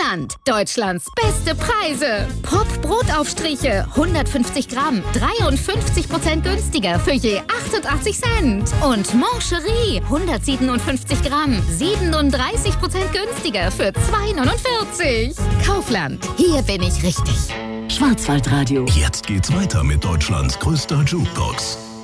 Kaufland. Deutschlands beste Preise. Pop Brotaufstriche 150 Gramm 53% günstiger für je 88 Cent. Und Mancherie 157 Gramm 37% günstiger für 2,49. Kaufland. Hier bin ich richtig. Schwarzwaldradio. Jetzt geht's weiter mit Deutschlands größter Jukebox.